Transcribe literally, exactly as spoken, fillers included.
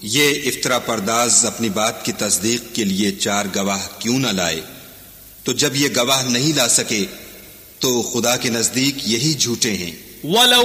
ये इफ्तरा परदाज अपनी बात की तस्दीक के लिए चार गवाह क्यों न लाए? तो जब ये गवाह नहीं ला सके तो खुदा के नजदीक यही झूठे हैं।